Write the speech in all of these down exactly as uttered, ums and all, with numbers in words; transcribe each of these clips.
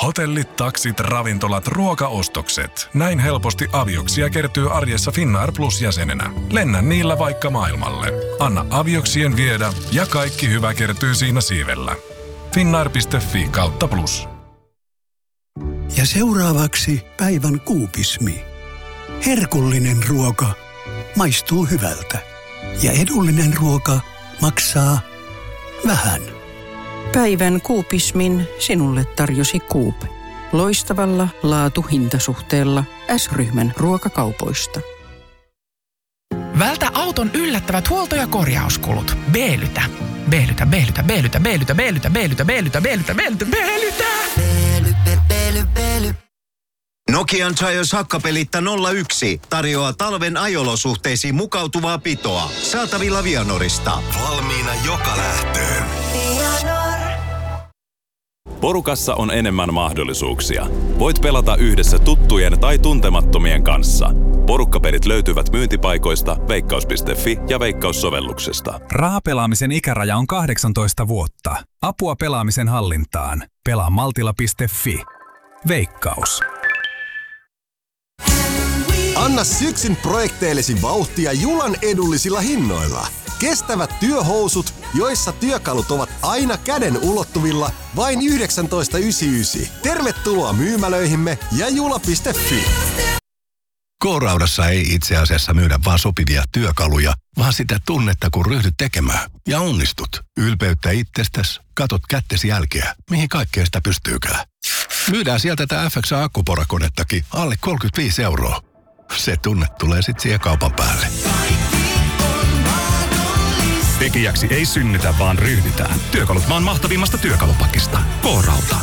Hotellit, taksit, ravintolat, ruokaostokset. Näin helposti avioksia kertyy arjessa Finnair Plus-jäsenenä. Lennä niillä vaikka maailmalle. Anna avioksien viedä ja kaikki hyvä kertyy siinä siivellä. Finnair piste fi kautta plus. Ja seuraavaksi päivän kuupismi. Herkullinen ruoka maistuu hyvältä. Ja edullinen ruoka maksaa vähän. Päivän kuupismin sinulle tarjosi Coop. Loistavalla laatu-hintasuhteella S-ryhmän ruokakaupoista. Vältä auton yllättävät huolto- ja korjauskulut. Beelytä. Beelytä, beelytä, beelytä, beelytä, beelytä, beelytä, beelytä, beelytä, beelytä, beelytä. Beely, beely, beely. Nokian Giants hakkapelitta nolla yksi tarjoaa talven ajolosuhteisiin mukautuvaa pitoa. Saatavilla Vianorista. Valmiina joka lähtöön. Vianor. Porukassa on enemmän mahdollisuuksia. Voit pelata yhdessä tuttujen tai tuntemattomien kanssa. Porukkapelit löytyvät myyntipaikoista, veikkaus piste fi ja Veikkaus-sovelluksesta. Rahapelaamisen ikäraja on kahdeksantoista vuotta. Apua pelaamisen hallintaan. Pelaa maltilla piste fi. Veikkaus. Anna syksyn projekteillesi vauhtia Julan edullisilla hinnoilla. Kestävät työhousut, joissa työkalut ovat aina käden ulottuvilla, vain yhdeksäntoista yhdeksänkymmentäyhdeksän. Tervetuloa myymälöihimme ja jula piste fi. K-Raudassa ei itse asiassa myydä vaan sopivia työkaluja, vaan sitä tunnetta, kun ryhdyt tekemään. Ja onnistut. Ylpeyttä itsestäsi, katot kättesi jälkeä, mihin kaikkea sitä pystyykään. Myydään sieltä tätä F X A-akkuporakonettakin alle kolmekymmentäviisi euroa. Se tunne tulee sit siihen kaupan päälle. Tekijäksi ei synnytä, vaan ryhdytään. Työkalut maan mahtavimmasta työkalupakista. K-Rauta.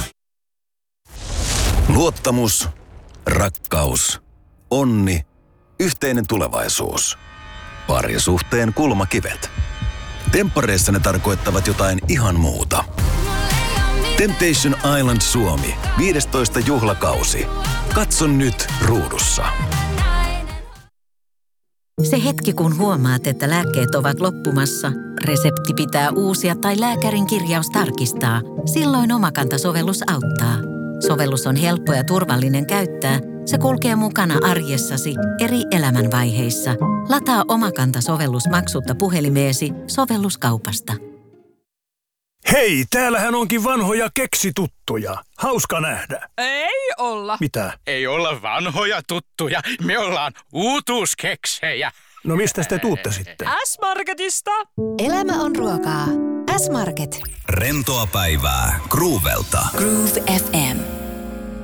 Luottamus, rakkaus, onni, yhteinen tulevaisuus. Parisuhteen kulmakivet. Temppareissa ne tarkoittavat jotain ihan muuta. Temptation Island Suomi, viidestoista juhlakausi. Katso nyt ruudussa. Se hetki, kun huomaat, että lääkkeet ovat loppumassa, resepti pitää uusia tai lääkärin kirjaus tarkistaa, silloin Omakanta-sovellus auttaa. Sovellus on helppo ja turvallinen käyttää. Se kulkee mukana arjessasi eri elämänvaiheissa. Lataa Omakanta-sovellus maksutta puhelimeesi sovelluskaupasta. Hei, täällähän onkin vanhoja keksituttuja. Hauska nähdä. Ei olla. Mitä? Ei olla vanhoja tuttuja. Me ollaan uutuuskeksejä. No mistä te tuutte sitten? S-Marketista. Elämä on ruokaa. S-Market. Rentoa päivää Groovelta. Groove F M.